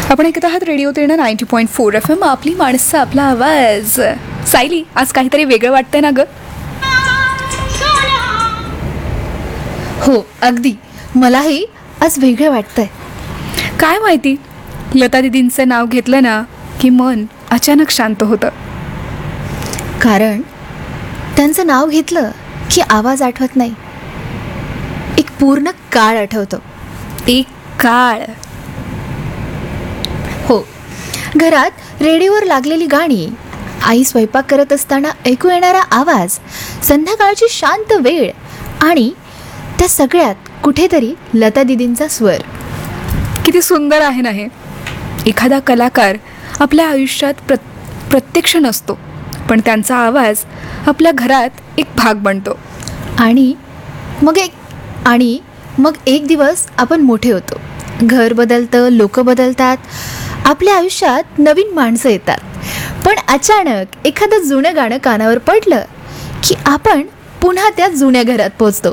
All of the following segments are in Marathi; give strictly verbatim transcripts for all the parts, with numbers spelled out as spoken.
आपण ऐकत आहात radio तेरणं ninety point four F M. आपली माणसं, आपला आवाज. सायली, आज काहीतरी वेगळं वाटतंय ना ग? हो, अगदी. मलाही आज वेगळं वाटतंय. काय माहिती, लता दीदींचं नाव घेतलं ना की मन अचानक शांत होतं. कारण त्यांचं नाव घेतलं की आवाज आठवत नाही, एक पूर्ण काळ आठवतो. एक काळ. हो, घरात रेडिओवर लागलेली गाणी, आई स्वयंपाक करत असताना ऐकू येणारा आवाज, संध्याकाळची शांत वेळ आणि त्या सगळ्यात कुठेतरी लता दीदींचा स्वर. किती सुंदर आहे ना हे. एखादा कलाकार आपल्या आयुष्यात प्र प्रत्यक्ष नसतो, पण त्यांचा आवाज आपल्या घरात एक भाग बनतो. आणि मग एक आणि मग एक दिवस आपण मोठे होतो, घर बदलतं, लोक बदलतात, आपल्या आयुष्यात नवीन माणसं येतात. पण अचानक एखादं जुनं गाणं कानावर पडलं की आपण पुन्हा त्या जुन्या घरात पोचतो,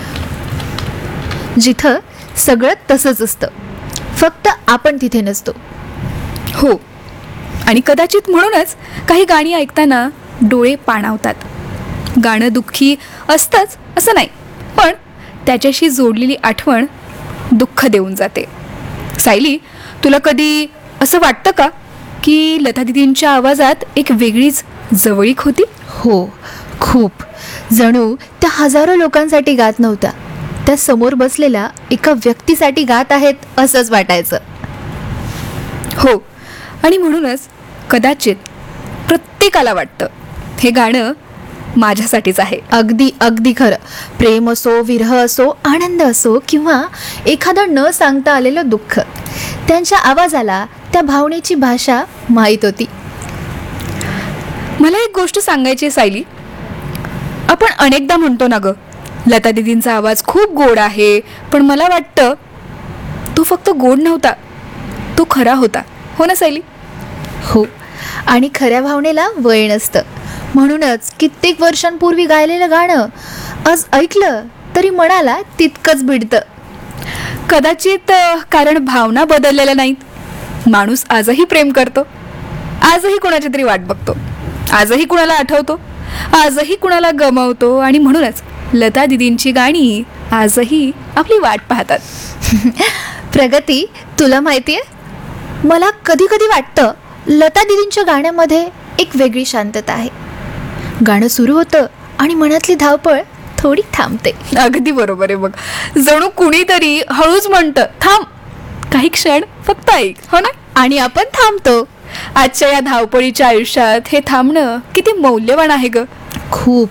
जिथं सगळं तसंच असतं, फक्त आपण तिथे नसतो. हो, आणि कदाचित म्हणूनच काही गाणी ऐकताना डोळे पाणावतात. गाणं दुःखी असतंच असं नाही, पण त्याच्याशी जोडलेली आठवण दुःख देऊन जाते. सायली, तुला कधी असं वाटतं का की लता दीदींच्या आवाजात एक वेगळीच जवळीक होती? हो, खूप. जणू त्या हजारो लोकांसाठी गात नव्हत्या, त्या समोर बसलेल्या एका व्यक्तीसाठी गात आहेत असंच वाटायचं. हो, आणि म्हणूनच कदाचित प्रत्येकाला वाटतं हे गाणं माझ्यासाठीच आहे. अगदी अगदी खरं. प्रेम असो, विरह असो, आनंद असो किंवा एखादं न सांगता आलेलं दुःख, त्यांच्या आवाजाला त्या भावनेची भाषा माहीत होती. मला एक गोष्ट सांगायची सायली. आपण अनेकदा म्हणतो ना ग, लता दीदींचा आवाज खूप गोड आहे, पण मला वाटतं तो फक्त गोड नव्हता, तो खरा होता. हो ना सायली? हो, आणि खऱ्या भावनेला वय नसतं. म्हणूनच कित्येक वर्षांपूर्वी गायलेलं गाणं आज ऐकलं तरी मनाला तितकंच भिडतं. कदाचित कारण भावना बदललेल्या नाहीत. माणूस आजही प्रेम करतो, आजही कुणाची तरी वाट बघतो, आजही कुणाला आठवतो, आजही कुणाला गमावतो, आणि म्हणूनच लता दीदींची गाणी आजही आपली वाट पाहतात. प्रगती, तुला माहितीये, मला कधी कधी वाटतं लता दीदींच्या गाण्यामध्ये एक वेगळी शांतता आहे. गाणं सुरू होतं आणि मनातली धावपळ थोडी थांबते. अगदी बरोबर आहे बघ. जणू कुणीतरी हळूच म्हणतं, थांब, काही क्षण फक्त ऐक. हो ना? आणि आपण थांबतो. आजच्या या धावपळीच्या आयुष्यात हे थांबणं किती मौल्यवान आहे ग. खूप.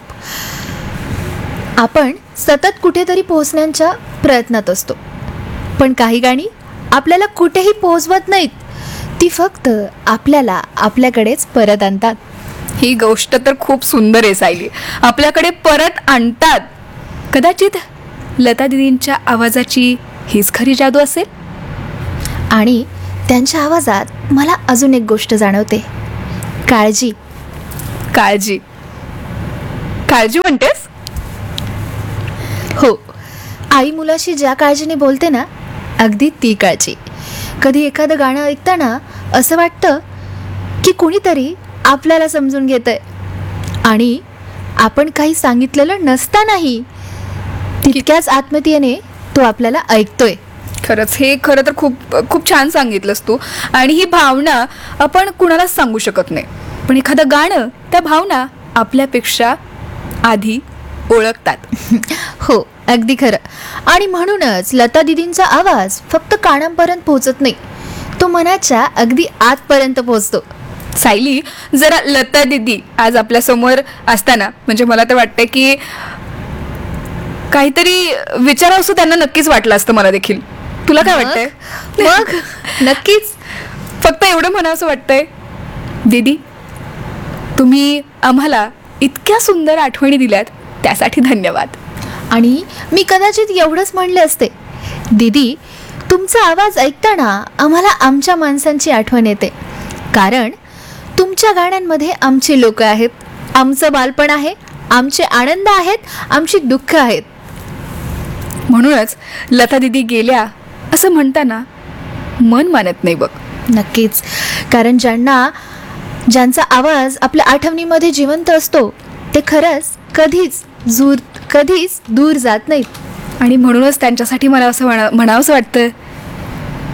आपण सतत कुठेतरी पोहोचण्याच्या प्रयत्नात असतो, पण काही गाणी आपल्याला कुठेही पोहोचवत नाहीत, ती फक्त आपल्याला आपल्याकडेच परत आणतात. ही गोष्ट तर खूप सुंदर आहे सायली. आपल्याकडे परत आणतात. कदाचित लता दीदींच्या आवाजाची हीच खरी जादू असेल. आणि त्यांच्या आवाजात मला अजून एक गोष्ट जाणवते, काळजी. काळजी? काळजी म्हणतेस? हो, आई मुलाशी ज्या काळजीने बोलते ना, अगदी ती काळजी. कधी एखादं गाणं ऐकताना असं वाटतं की कुणीतरी आपल्याला समजून घेतंय, आणि आपण काही सांगितलेलं नसतानाही तितक्याच आत्मीयतेने तो आपल्याला ऐकतोय. खरंच, हे खरं तर खूप खूप छान सांगितलंस तू. आणि ही भावना आपण कुणालाच सांगू शकत नाही, पण एखादं गाणं त्या भावना आपल्यापेक्षा आधी ओळखतात. हो, अगदी खरं. आणि म्हणूनच लता दीदींचा आवाज फक्त कानांपर्यंत पोहोचत नाही, तो मनाच्या अगदी आतपर्यंत पोहोचतो. सायली, जरा लता दीदी आज आपल्या समोर असताना, म्हणजे मला तर वाटतं की काहीतरी विचारावंसं त्यांना नक्कीच वाटलं असतं. मला देखील. तुला काय वाटतंय? मग नक्कीच. फक्त एवढं म्हणावंसं वाटतंय, दीदी, तुम्ही आम्हाला इतक्या सुंदर आठवणी दिल्यात त्यासाठी धन्यवाद. आणि मी कदाचित एवढंच म्हणले असते, दीदी, तुमचा आवाज ऐकताना आम्हाला आमच्या माणसांची आठवण येते, कारण तुमच्या गाण्यांमध्ये आमची लोक आहेत, आमचं बालपण आहे, आमचे आनंद आहेत, आमची दुःख आहेत. म्हणूनच लता दीदी गेल्या असं म्हणताना मन मानत नाही बघ. नक्कीच. कारण ज्यांना ज्यांचा आवाज आपल्या आठवणीमध्ये जिवंत असतो ते खरंच कधीच दूर कधीच दूर जात नाहीत. आणि म्हणूनच त्यांच्यासाठी मला असं म्हणा म्हणावंसं वाटतं